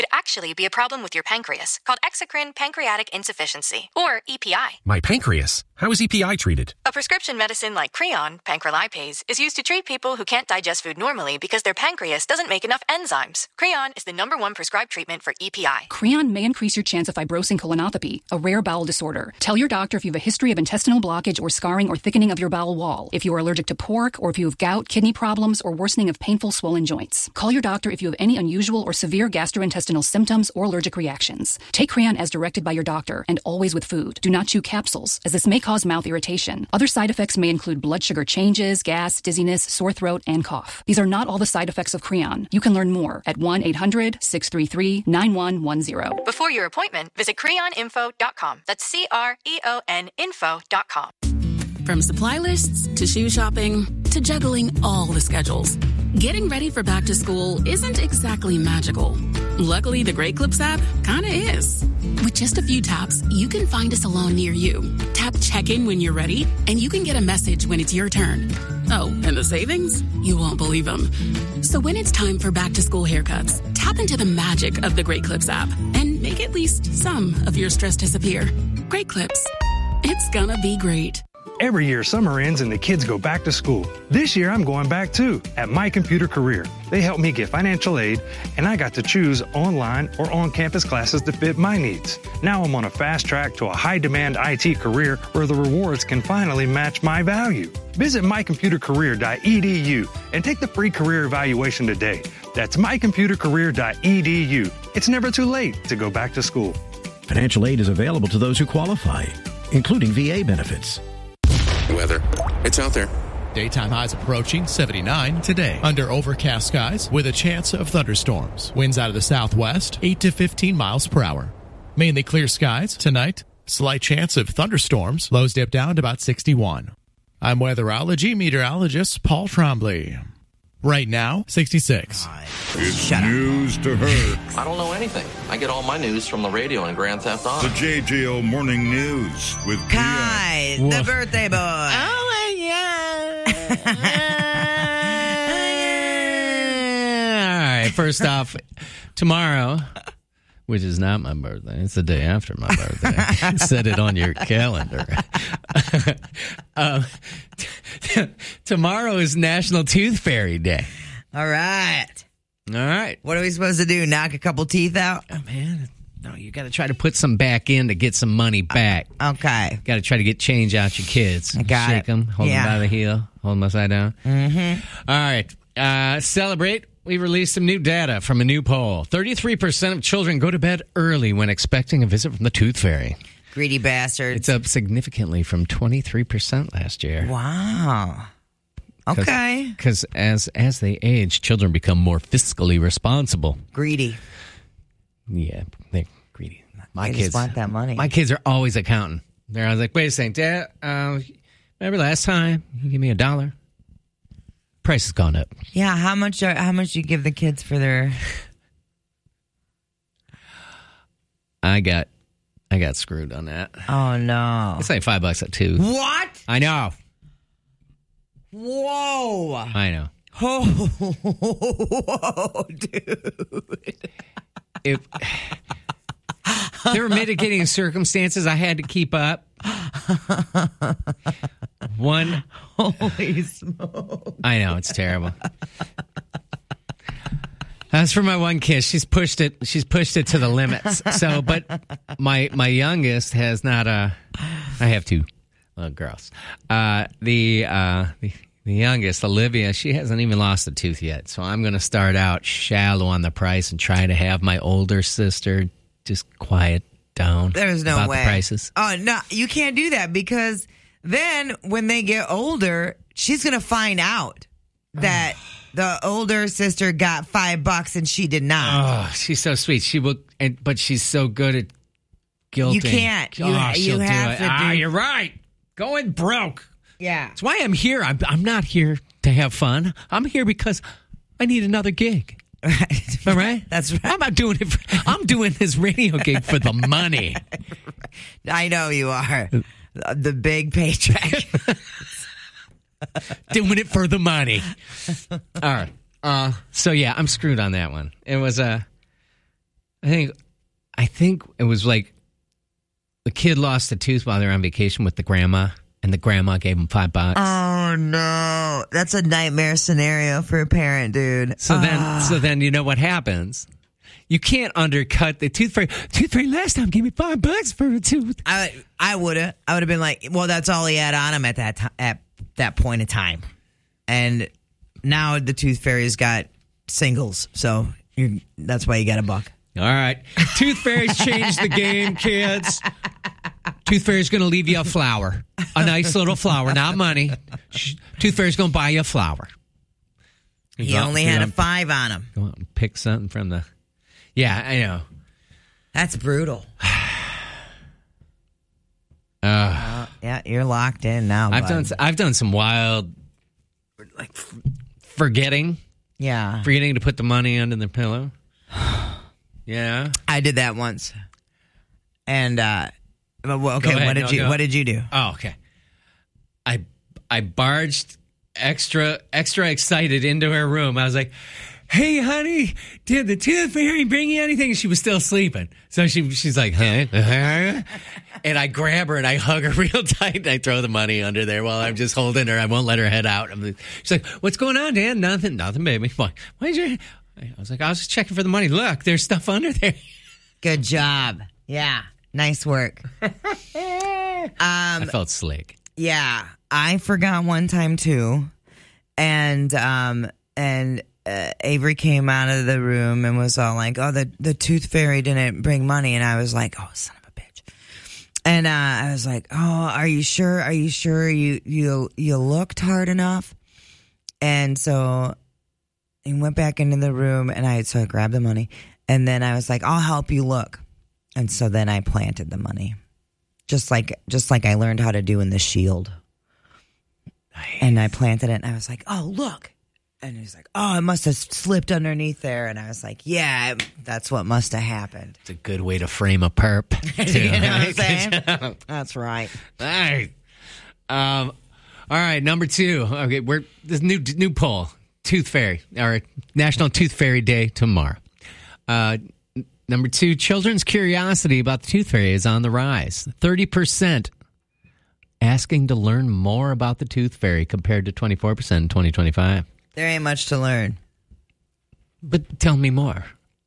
could actually be a problem with your pancreas called exocrine pancreatic insufficiency, or EPI. My pancreas? How is EPI treated? A prescription medicine like Creon, pancrelipase, is used to treat people who can't digest food normally because their pancreas doesn't make enough enzymes. Creon is the #1 prescribed treatment for EPI. Creon may increase your chance of fibrosing colonopathy, a rare bowel disorder. Tell your doctor if you have a history of intestinal blockage or scarring or thickening of your bowel wall, if you are allergic to pork, or if you have gout, kidney problems, or worsening of painful swollen joints. Call your doctor if you have any unusual or severe gastrointestinal symptoms or allergic reactions. Take Creon as directed by your doctor and always with food. Do not chew capsules, as this may cause mouth irritation. Other side effects may include blood sugar changes, gas, dizziness, sore throat, and cough. These are not all the side effects of Creon. You can learn more at 1-800-633-9110. Before your appointment, visit creoninfo.com. That's CREON info.com. From supply lists to shoe shopping to juggling all the schedules, getting ready for back to school isn't exactly magical. Luckily, the Great Clips app kinda is. With just a few taps, you can find a salon near you. Tap check-in when you're ready, and you can get a message when it's your turn. Oh, and the savings? You won't believe them. So when it's time for back to school haircuts, tap into the magic of the Great Clips app and make at least some of your stress disappear. Great Clips. It's gonna be great. Every year, summer ends and the kids go back to school. This year, I'm going back too, at My Computer Career. They helped me get financial aid, and I got to choose online or on-campus classes to fit my needs. Now I'm on a fast track to a high-demand IT career where the rewards can finally match my value. Visit mycomputercareer.edu and take the free career evaluation today. That's mycomputercareer.edu. It's never too late to go back to school. Financial aid is available to those who qualify, including VA benefits. Weather. It's out there. Daytime highs approaching 79 today. Under overcast skies with a chance of thunderstorms. Winds out of the southwest, 8 to 15 miles per hour. Mainly clear skies tonight. Slight chance of thunderstorms. Lows dip down to about 61. I'm weatherology meteorologist Paul Trombley. Right now, 66. It's news to her. I don't know anything. I get all my news from the radio and Grand Theft Auto. The JJO Morning News with Kai, the birthday boy. Oh, my God. All right, first off, tomorrow, which is not my birthday, it's the day after my birthday. Set it on your calendar. Tomorrow is National Tooth Fairy Day. All right. All right. What are we supposed to do? Knock a couple teeth out? Oh, man. No, you got to try to put some back in to get some money back. Okay. Got to try to get change out your kids. I got Shake them, hold them by the heel, hold them upside down. Mm-hmm. All right. Celebrate. We released some new data from a new poll. 33% of children go to bed early when expecting a visit from the Tooth Fairy. Greedy bastards. It's up significantly from 23% last year. Wow. Okay. Because as they age, children become more fiscally responsible. Greedy. Yeah, they're greedy. They just want that money. My kids are always accounting. They're always like, wait a second, Dad, remember last time you gave me $1? Price has gone up. Yeah, how much do you give the kids for their... I got screwed on that. Oh, no. It's like $5 a tooth. What? I know. Whoa. I know. Oh, whoa, dude. There were mitigating circumstances I had to keep up. Holy smoke. I know, it's terrible. As for my one kid, she's pushed it to the limits. So, but my youngest has not I have two girls. The youngest, Olivia, she hasn't even lost a tooth yet. So I'm going to start out shallow on the price and try to have my older sister just quiet down. There's no about way. The prices. Oh, no, you can't do that because then when they get older, she's going to find out that the older sister got $5 and she did not. Oh, she's so sweet. She will, but she's so good at guilting. You can't. You have to do. You're right. Going broke. Yeah. That's why I'm here. I'm not here to have fun. I'm here because I need another gig. Right. All right? That's right. I'm not doing it. I'm doing this radio gig for the money. I know you are. The big paycheck. Doing it for the money. All right. So, yeah, I'm screwed on that one. It was I think it was like the kid lost a tooth while they were on vacation with the grandma, and the grandma gave him $5. Oh no, that's a nightmare scenario for a parent, dude. So then you know what happens? You can't undercut the tooth fairy. Tooth fairy last time gave me $5 for a tooth. I would have been like, well, that's all he had on him at that point in time, and now the tooth fairy's got singles, so that's why you got $1. All right, tooth fairies changed the game, kids. Tooth fairy's going to leave you a flower, a nice little flower, not money. Tooth fairy's going to buy you a flower. He only had a 5 on him. Go out and pick something from the. Yeah, I know. That's brutal. Yeah, you're locked in now. I've done some wild, like forgetting. Yeah, forgetting to put the money under the pillow. Yeah, I did that once. And okay, what did you do? Oh, okay. I barged extra excited into her room. I was like, "Hey, honey, did the tooth fairy bring you anything?" She was still sleeping. So she's like, "Huh?" And I grab her and I hug her real tight and I throw the money under there while I'm just holding her. I won't let her head out. She's like, "What's going on, Dan?" Nothing, baby. Why did you? I was like, "I was just checking for the money. Look, there's stuff under there." Good job. Yeah. Nice work. I felt slick. Yeah. I forgot one time too. And Avery came out of the room and was all like, "Oh, the tooth fairy didn't bring money." And I was like, "Oh, son of a bitch." And I was like, "Oh, are you sure? Are you sure you looked hard enough?" And so he went back into the room and I grabbed the money and then I was like, "I'll help you look." And so then I planted the money. Just like I learned how to do in The Shield. Nice. And I planted it and I was like, "Oh, look." And he's like, "Oh, it must have slipped underneath there." And I was like, "Yeah, that's what must have happened." It's a good way to frame a perp. Too. You know what I'm saying? That's right. All right. All right, number 2. Okay, we're this new poll. Tooth Fairy, or National Tooth Fairy Day tomorrow. Number 2, children's curiosity about the Tooth Fairy is on the rise. 30% asking to learn more about the Tooth Fairy compared to 24% in 2025. There ain't much to learn. But tell me more.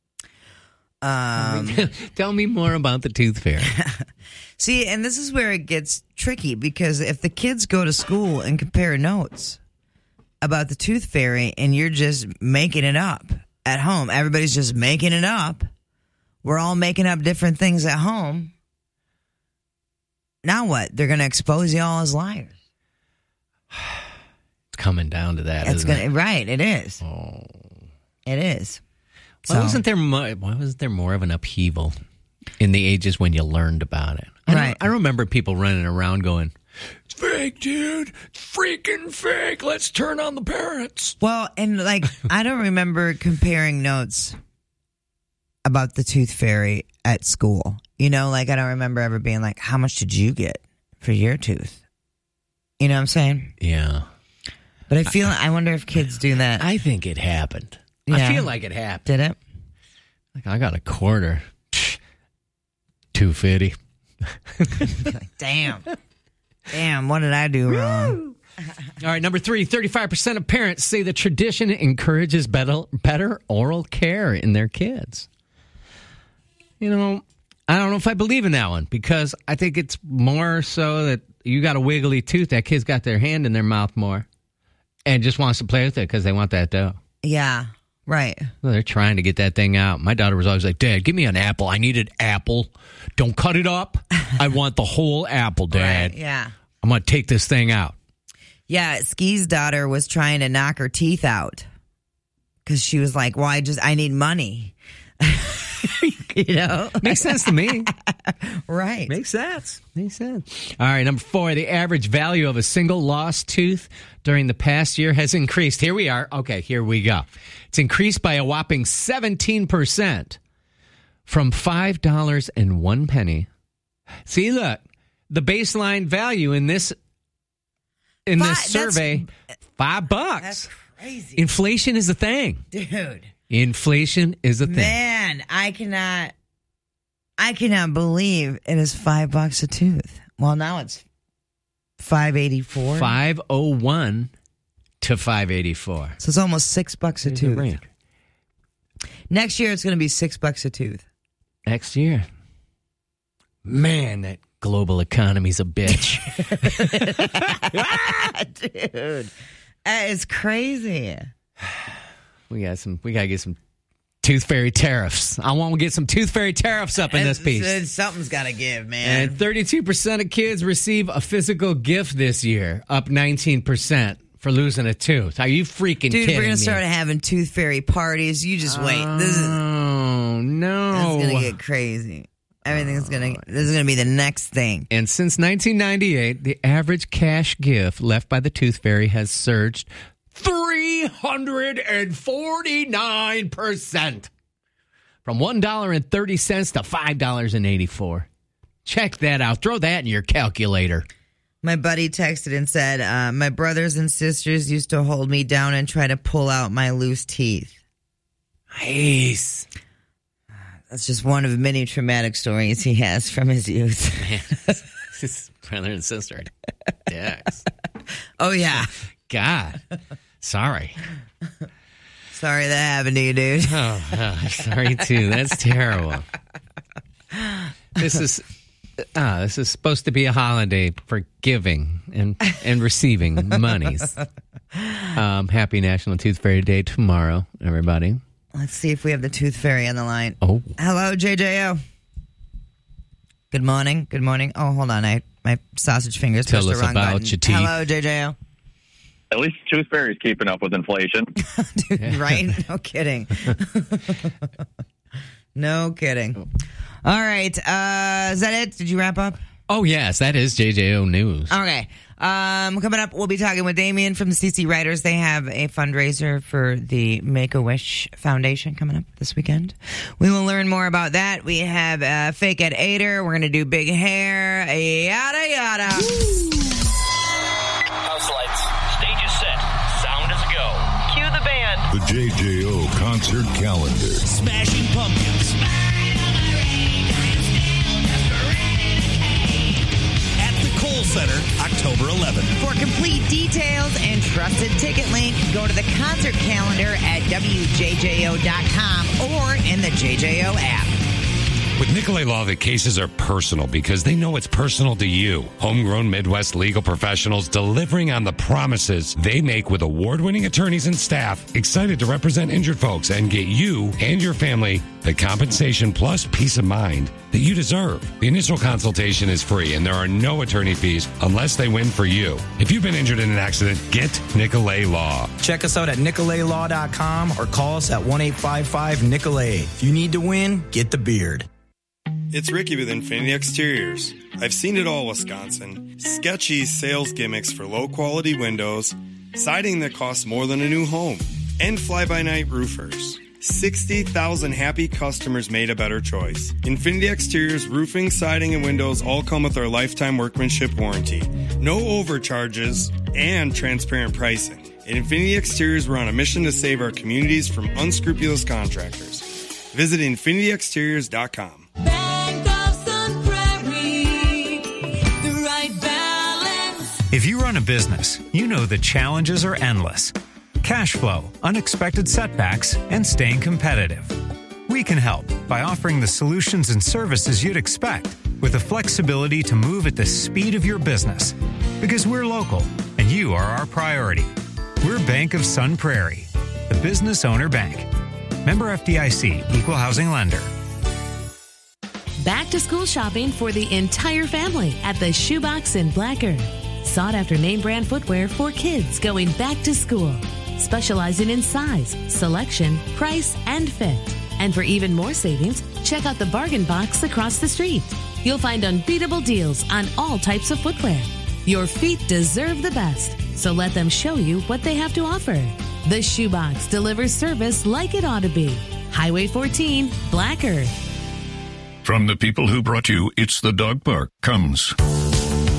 Tell me more about the Tooth Fairy. See, and this is where it gets tricky, because if the kids go to school and compare notes about the Tooth Fairy and you're just making it up at home, everybody's just making it up. We're all making up different things at home. Now what? They're going to expose you all as liars. It's coming down to that, isn't it? Right, it is. Oh. It is. Why wasn't there more of an upheaval in the ages when you learned about it? I remember people running around going, "It's fake, dude. It's freaking fake. Let's turn on the parents." Well, and I don't remember comparing notes about the Tooth Fairy at school. You know, I don't remember ever being like, "How much did you get for your tooth?" You know what I'm saying? Yeah. But I wonder if kids do that. I think it happened. Yeah. I feel like it happened. Did it? I got a quarter. $2.50. Damn, what did I do wrong? All right, number 3, 35% of parents say the tradition encourages better oral care in their kids. You know, I don't know if I believe in that one, because I think it's more so that you got a wiggly tooth, that kid's got their hand in their mouth more and just wants to play with it because they want that dough. Yeah, right. Well, they're trying to get that thing out. My daughter was always like, "Dad, give me an apple. I need an apple. Don't cut it up. I want the whole apple, Dad." Right, yeah. I'm going to take this thing out. Yeah, Ski's daughter was trying to knock her teeth out because she was like, "Well, I need money." You know? Makes sense to me. Right. Makes sense. All right, number 4, the average value of a single lost tooth during the past year has increased. Here we are. Okay, here we go. It's increased by a whopping 17% from $5.01. See, look, the baseline value in this survey, $5. That's crazy. Inflation is a thing. Dude. Inflation is a thing. Man, I cannot believe it is $5 a tooth. Well, now it's $5.84. 501 to 584. So it's almost $6 a tooth. Next year, it's going to be $6 a tooth. Next year. Man, that global economy's a bitch. Dude, that is crazy. We got to get some Tooth Fairy tariffs. I want to get some Tooth Fairy tariffs up in this piece. Something's got to give, man. And 32% of kids receive a physical gift this year, up 19% for losing a tooth. Are you freaking kidding me? Dude, we're going to start having Tooth Fairy parties. You just wait. No. This is going to get crazy. This is going to be the next thing. And since 1998, the average cash gift left by the Tooth Fairy has surged 349%. From $1.30 to $5.84. Check that out. Throw that in your calculator. My buddy texted and said, my brothers and sisters used to hold me down and try to pull out my loose teeth. Nice. That's just one of many traumatic stories he has from his youth. His brother and sister. Dicks. Oh, yeah. God. Sorry. Sorry that happened to you, dude. Oh, sorry, too. That's terrible. This is supposed to be a holiday for giving and receiving monies. Happy National Tooth Fairy Day tomorrow, everybody. Let's see if we have the Tooth Fairy on the line. Oh. Hello, JJO. Good morning. Good morning. Oh, hold on. My sausage fingers pushed the wrong button. Tell us about your teeth. Hello, JJO. At least Tooth Fairy's keeping up with inflation. Dude, right? No kidding. No kidding. All right. Is that it? Did you wrap up? Oh, yes. That is JJO News. Okay. Coming up, we'll be talking with Damien from the CC Writers. They have a fundraiser for the Make-A-Wish Foundation coming up this weekend. We will learn more about that. We have Fake Ed Ader. We're going to do big hair. Yada, yada. House lights. Stage is set. Sound is go. Cue the band. The JJO concert calendar. Smashing Pumpkins. Kohl Center, October 11th. For complete details and trusted ticket link, go to the concert calendar at WJJO.com or in the JJO app. With Nicolay Law, the cases are personal because they know it's personal to you. Homegrown Midwest legal professionals delivering on the promises they make with award-winning attorneys and staff excited to represent injured folks and get you and your family the compensation plus peace of mind that you deserve. The initial consultation is free and there are no attorney fees unless they win for you. If you've been injured in an accident, get Nicolay Law. Check us out at nicolaylaw.com or call us at 1-855-NICOLAY. If you need to win, get the beard. It's Ricky with Infinity Exteriors. I've seen it all, Wisconsin. Sketchy sales gimmicks for low-quality windows, siding that costs more than a new home, and fly-by-night roofers. 60,000 happy customers made a better choice. Infinity Exteriors roofing, siding, and windows all come with our lifetime workmanship warranty. No overcharges and transparent pricing. At Infinity Exteriors, we're on a mission to save our communities from unscrupulous contractors. Visit infinityexteriors.com. If you run a business, you know the challenges are endless. Cash flow, unexpected setbacks, and staying competitive. We can help by offering the solutions and services you'd expect with the flexibility to move at the speed of your business. Because we're local and you are our priority. We're Bank of Sun Prairie, the business owner bank. Member FDIC, Equal Housing Lender. Back to school shopping for the entire family at the Shoebox in Black Earth. Sought after name brand footwear for kids going back to school. Specializing in size, selection, price, and fit. And for even more savings, check out the Bargain Box across the street. You'll find unbeatable deals on all types of footwear. Your feet deserve the best, so let them show you what they have to offer. The Shoebox delivers service like it ought to be. Highway 14, Black Earth. From the people who brought you It's the Dog Park comes